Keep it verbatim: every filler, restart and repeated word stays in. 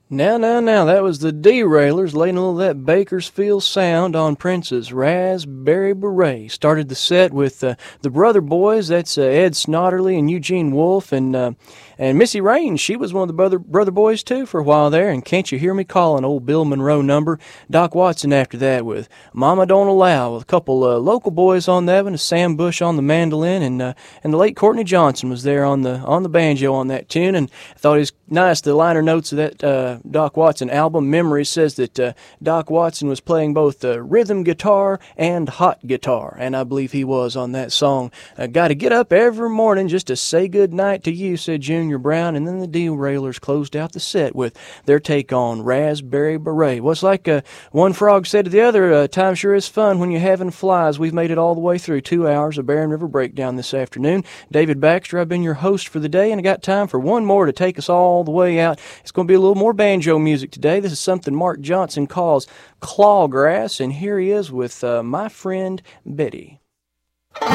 Now, now, now, that was the Derailers laying a little of that Bakersfield sound on Prince's Raspberry Beret. Started the set with uh, the Brother Boys, that's uh, Ed Snodderly and Eugene Wolf, and uh, and Missy Raines, she was one of the Brother, brother Boys too for a while there, and Can't You Hear Me Calling, old Bill Monroe number. Doc Watson after that with Mama Don't Allow, with a couple uh, local boys on that one, Sam Bush on the mandolin, and uh, and the late Courtney Johnson was there on the on the banjo on that tune, and I thought it was nice, the liner notes of that uh, Doc Watson album, Memory, says that uh, Doc Watson was playing both uh, rhythm guitar and hot guitar, and I believe he was on that song. Uh, Got to get up every morning just to say good night to you, said Junior Brown, and then the Derailers closed out the set with their take on Raspberry Beret. Well, it's like uh, one frog said to the other, uh, time sure is fun when you're having flies. We've made it all the way through two hours of Barren River Breakdown this afternoon. David Baxter, I've been your host for the day, and I got time for one more to take us all the way out. It's going to be a little more banjo music today. This is something Mark Johnson calls clawgrass, and here he is with uh, My Friend Betty.